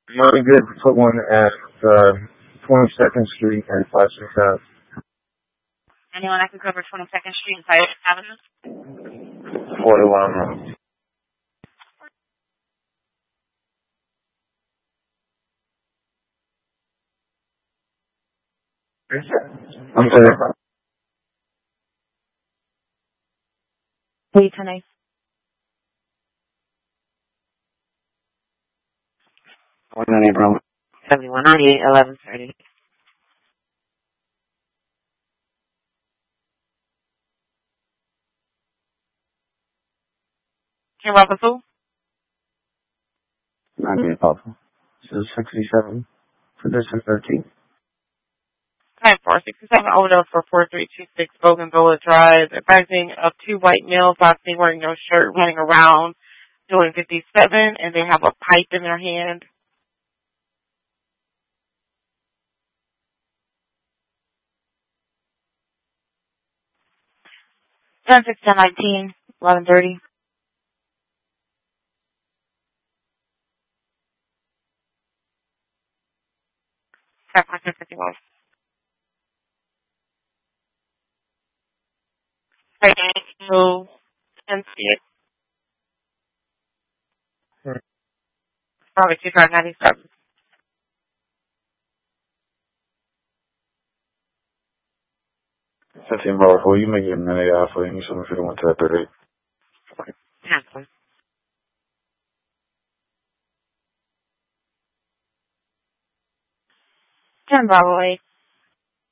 Really good to put one at 22nd Street and 56 Ave. Anyone that can cover 22nd Street and 5th Avenue? 41. I'm sorry. Hey, tonight. 198, bro. 7198, 1130. Can Robert who? 98, Papa. This is 67. Position 13. 467 Overdose for 4326 Bougainvillea Drive. Advising of two white males last seen wearing no shirt running around doing 57, and they have a pipe in their hand. Ten 6 10 19 1130. Five 51. Move and see it. Probably 2597. 15 bar, for you make it a minute for you, so if you don't want to that 38. Cancel. 10 Bravo 8.